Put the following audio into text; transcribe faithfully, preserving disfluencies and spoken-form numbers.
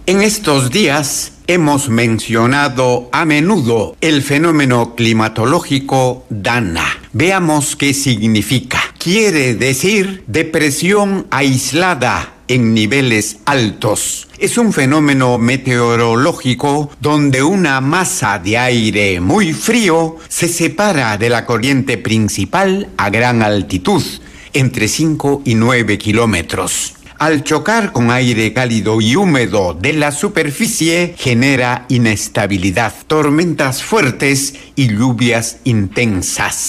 En estos días hemos mencionado a menudo el fenómeno climatológico DANA. Veamos qué significa. Quiere decir depresión aislada en niveles altos. Es un fenómeno meteorológico donde una masa de aire muy frío se separa de la corriente principal a gran altitud, entre cinco y nueve kilómetros. Al chocar con aire cálido y húmedo de la superficie, genera inestabilidad, tormentas fuertes y lluvias intensas.